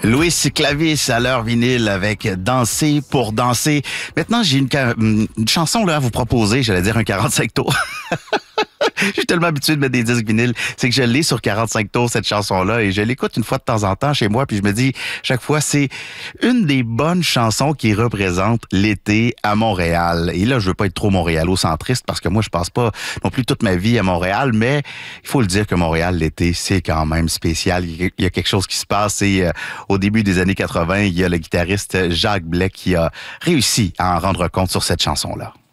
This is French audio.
Louis Clavis à l'heure vinyle avec Danser pour danser. Maintenant, j'ai une chanson là à vous proposer, j'allais dire un 45 tours. Je suis tellement habitué de mettre des disques vinyles, c'est que je l'ai sur 45 tours, cette chanson-là, et je l'écoute une fois de temps en temps chez moi, puis je me dis, chaque fois, c'est une des bonnes chansons qui représente l'été à Montréal. Et là, je veux pas être trop montréalo-centriste, parce que moi, je passe pas non plus toute ma vie à Montréal, mais il faut le dire que Montréal, l'été, c'est quand même spécial. Il y a quelque chose qui se passe, et au début des années 80, il y a le guitariste Jacques Blais qui a réussi à en rendre compte sur cette chanson-là.